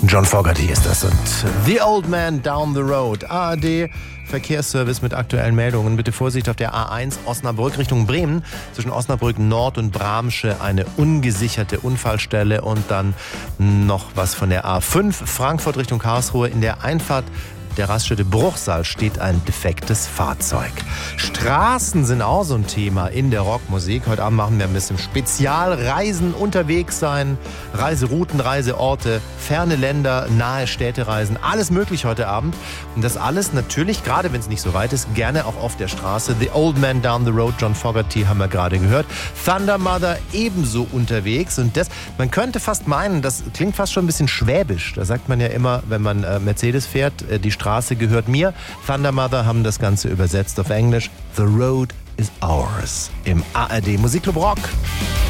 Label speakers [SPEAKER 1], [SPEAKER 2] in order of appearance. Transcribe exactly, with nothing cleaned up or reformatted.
[SPEAKER 1] John Fogerty ist das und The Old Man Down the Road. A R D Verkehrsservice mit aktuellen Meldungen. Bitte Vorsicht auf der A eins Osnabrück Richtung Bremen. Zwischen Osnabrück Nord und Bramsche eine ungesicherte Unfallstelle und dann noch was von der A fünf Frankfurt Richtung Karlsruhe. In der Einfahrt der Raststätte Bruchsal steht ein defektes Fahrzeug. Straßen sind auch so ein Thema in der Rockmusik. Heute Abend machen wir ein bisschen Spezialreisen, unterwegs sein, Reiserouten, Reiseorte, ferne Länder, nahe Städtereisen, alles möglich heute Abend. Und das alles natürlich, gerade wenn es nicht so weit ist, gerne auch auf der Straße. The Old Man Down the Road, John Fogerty haben wir gerade gehört. Thunder Mother ebenso unterwegs. Und das, man könnte fast meinen, das klingt fast schon ein bisschen schwäbisch. Da sagt man ja immer, wenn man äh, Mercedes fährt, äh, die Straße gehört mir. Thunder Mother haben das Ganze übersetzt auf Englisch. The road is ours. Im A R D Musikclub Rock.